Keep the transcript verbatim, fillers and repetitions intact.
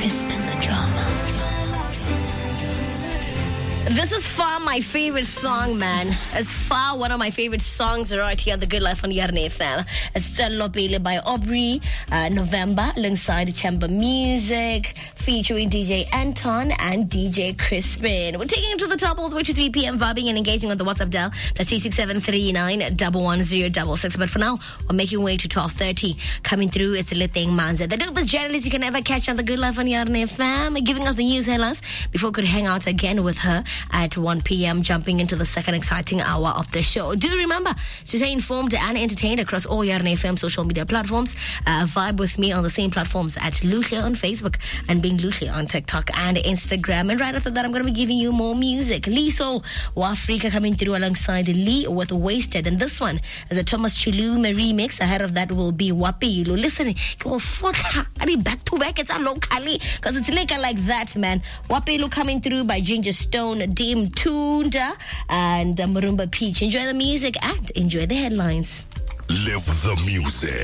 Spin the drama. This is far my favorite song, man. It's far one of my favorite songs right here on The Good Life on Yarn F M. It's Stella Pele by Aubrey, uh, November, alongside Chamber Music, featuring D J Anton and D J Crispin. We're taking it to the top all the way to three p.m. vibing and engaging on the WhatsApp dial. That's three six seven three nine one one zero six six. But for now, we're making way to twelve thirty. Coming through, it's Liteng Manza, the dopest journalist you can ever catch on The Good Life on Yarn F M, giving us the news headlines before we could hang out again with her at one p.m. jumping into the second exciting hour of the show. Do remember to stay informed and entertained across all Yarn F M social media platforms. Uh, vibe with me on the same platforms at Lucia on Facebook and Being Lucia on TikTok and Instagram. And right after that, I'm going to be giving you more music. Lee Soul Wafrika coming through alongside Lee with Wasted. And this one is a Thomas Chilume remix. Ahead of that will be Wapi. Listen, go back to back. It's a locally because it's like like that, man. Wapi coming through by Ginger Stone, Dim Tunda, and uh, Marumba Peach. Enjoy the music and enjoy the headlines. Live the music.